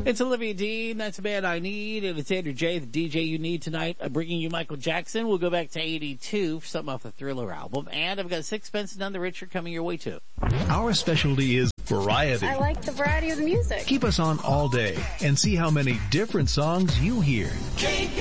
It's Olivia Dean. That's a man I need. And it's Andrew J., the DJ you need tonight. I'm bringing you Michael Jackson. We'll go back to 82 for something off the Thriller album. And I've got Sixpence None the Richer coming your way too. Our specialty is variety. I like the variety of the music. Keep us on all day and see how many different songs you hear.